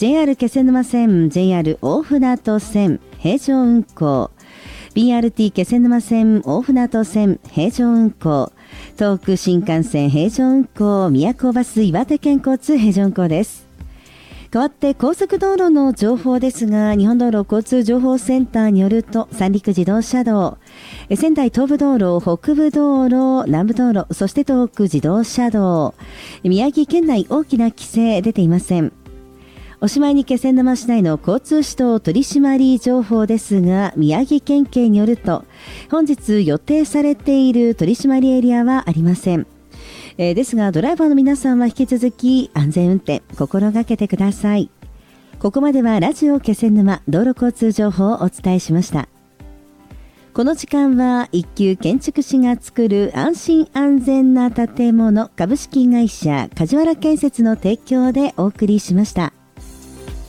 JR 気仙沼線、JR 大船渡線平常運行、 BRT 気仙沼線、大船渡線平常運行、東北新幹線平常運行、宮古バス岩手県交通平常運行です。代わって高速道路の情報ですが、日本道路交通情報センターによると、三陸自動車道、仙台東部道路、北部道路、南部道路、そして東北自動車道、宮城県内大きな規制出ていません。おしまいに気仙沼市内の交通指導取締り情報ですが、宮城県警によると、本日予定されている取締りエリアはありません。ですがドライバーの皆さんは引き続き安全運転心がけてください。ここまではラジオ気仙沼道路交通情報をお伝えしました。この時間は一級建築士が作る安心安全な建物株式会社梶原建設の提供でお送りしました。